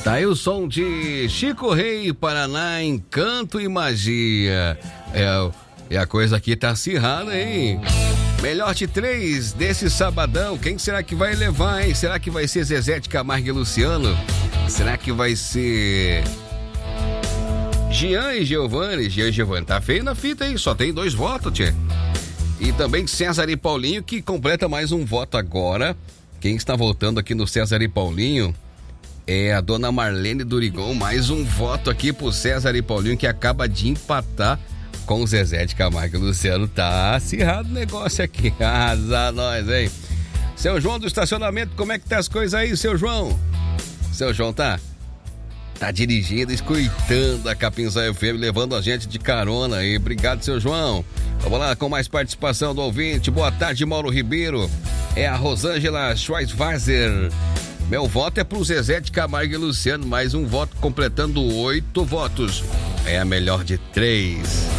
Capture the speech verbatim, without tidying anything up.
Tá aí o som de Chico Rei, Paraná, Encanto e Magia. É, e a coisa aqui tá acirrada, hein? Melhor de três desse sabadão. Quem será que vai levar, hein? Será que vai ser Zezé de Camargo e Luciano? Será que vai ser Jean e Giovanni? Jean e Giovanni tá feio na fita aí, só tem dois votos, tchê. E também César e Paulinho, que completa mais um voto agora. Quem está votando aqui no César e Paulinho é a dona Marlene Durigon. Mais um voto aqui pro César e Paulinho, que acaba de empatar com o Zezé de Camargo e Luciano. Tá acirrado o negócio aqui. Arrasa nós, hein? Seu João do estacionamento, como é que tá as coisas aí, seu João? Seu João tá... Tá dirigindo, escutando a Capinzá F M, levando a gente de carona aí. Obrigado, seu João. Vamos lá com mais participação do ouvinte. Boa tarde, Mauro Ribeiro. É a Rosângela Schweizweiser. Meu voto é pro Zezé de Camargo e Luciano. Mais um voto, completando oito votos. É a melhor de três.